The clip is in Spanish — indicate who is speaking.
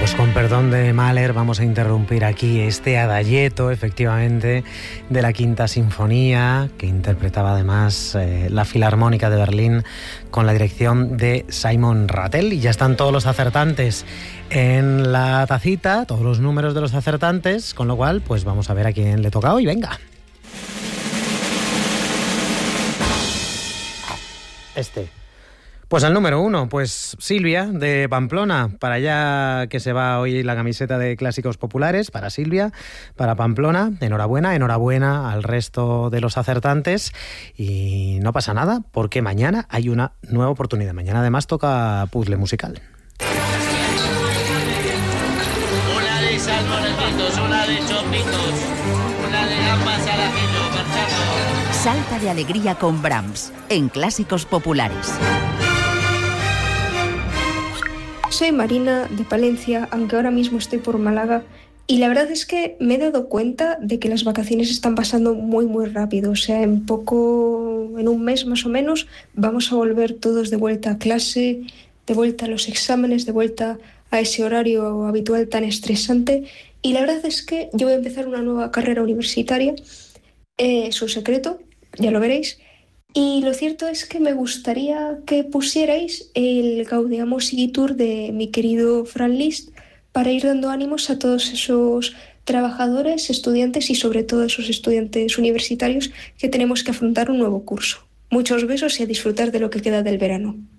Speaker 1: Pues con perdón de Mahler vamos a interrumpir aquí este adagietto, efectivamente, de la Quinta Sinfonía, que interpretaba además la Filarmónica de Berlín con la dirección de Simon Rattle. Y ya están todos los acertantes en la tacita, todos los números de los acertantes, con lo cual pues vamos a ver a quién le toca hoy. Venga. Pues el número 1, pues Silvia, de Pamplona. Para allá que se va hoy la camiseta de Clásicos Populares, para Silvia, para Pamplona. Enhorabuena al resto de los acertantes. Y no pasa nada, porque mañana hay una nueva oportunidad. Mañana además toca puzzle musical.
Speaker 2: Una de salmonetitos, una de chopitos, una de gambas al ajillo, marchando.
Speaker 3: Salta de alegría con Brahms, en Clásicos Populares.
Speaker 4: Soy Marina, de Palencia, aunque ahora mismo estoy por Málaga, y la verdad es que me he dado cuenta de que las vacaciones están pasando muy rápido. O sea, en un mes más o menos, vamos a volver todos de vuelta a clase, de vuelta a los exámenes, de vuelta a ese horario habitual tan estresante. Y la verdad es que yo voy a empezar una nueva carrera universitaria, es un secreto, ya lo veréis. Y lo cierto es que me gustaría que pusierais el Gaudeamus Igitur de mi querido Franz Liszt para ir dando ánimos a todos esos trabajadores, estudiantes y sobre todo esos estudiantes universitarios que tenemos que afrontar un nuevo curso. Muchos besos y a disfrutar de lo que queda del verano.